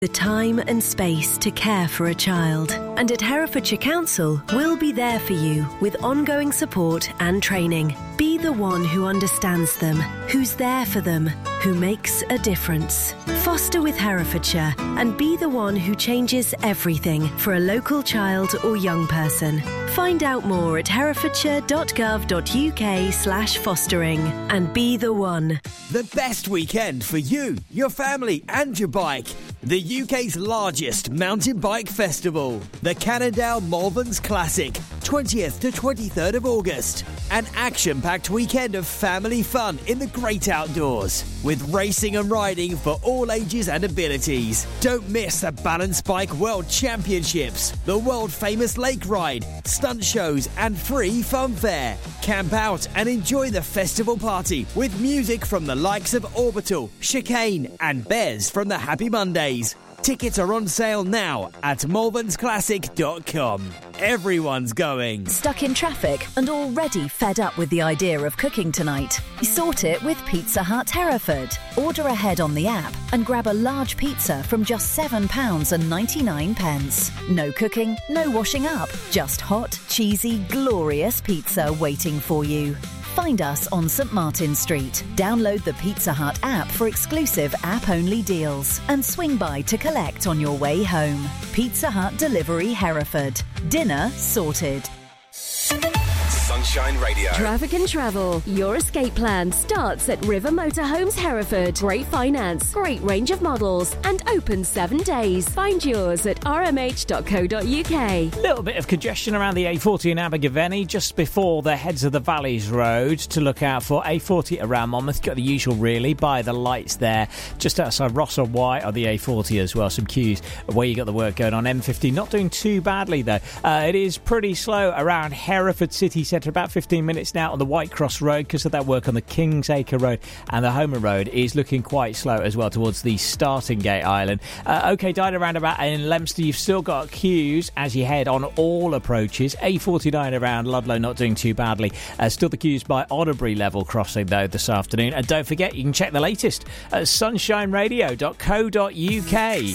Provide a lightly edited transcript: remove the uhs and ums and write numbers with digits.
The time and space to care for a child. And at Herefordshire Council, we'll be there for you with ongoing support and training. Be the one who understands them, who's there for them, who makes a difference. Foster with Herefordshire and be the one who changes everything for a local child or young person. Find out more at herefordshire.gov.uk/fostering and be the one. The best weekend for you, your family and your bike. The UK's largest mountain bike festival, the Cannondale Malverns Classic, 20th to 23rd of August. An action-packed weekend of family fun in the great outdoors, with racing and riding for all ages and abilities. Don't miss the Balance Bike World Championships, the world-famous lake ride, stunt shows and free fun fair. Camp out and enjoy the festival party with music from the likes of Orbital, Chicane and Bez from the Happy Mondays. Tickets are on sale now at malvernsclassic.com. Everyone's going. Stuck in traffic and already fed up with the idea of cooking tonight? Sort it with Pizza Hut Hereford. Order ahead on the app and grab a large pizza from just £7.99. No cooking, no washing up. Just hot, cheesy, glorious pizza waiting for you. Find us on St Martin Street. Download the Pizza Hut app for exclusive app-only deals and swing by to collect on your way home. Pizza Hut Delivery Hereford. Dinner sorted. Sunshine Radio. Traffic and travel. Your escape plan starts at River Motorhomes Hereford. Great finance, great range of models, and open 7 days. Find yours at rmh.co.uk. Little bit of congestion around the A40 in Abergavenny just before the Heads of the Valleys Road to look out for. A40 around Monmouth, got the usual really by the lights there. Just outside Rossall White on the A40 as well. Some queues where you got the work going on. M50 not doing too badly though. It is pretty slow around Hereford City Centre. About 15 minutes now on the Whitecross Road because of that work on the Kingsacre Road, and the Homer Road is looking quite slow as well towards the Starting Gate Island. OK, Died roundabout in Leominster, you've still got queues as you head on all approaches. A49 around Ludlow not doing too badly. Still the queues by Odderbury level crossing though this afternoon. And don't forget, you can check the latest at sunshineradio.co.uk.